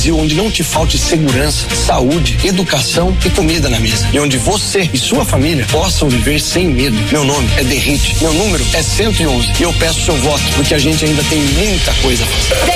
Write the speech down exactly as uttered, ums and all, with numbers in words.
onde não te falte segurança, saúde, educação e comida na mesa. E onde você e sua família possam viver sem medo. Meu nome é Derrite, meu número é cento e onze e eu peço seu voto, porque a gente ainda tem muita coisa a fazer.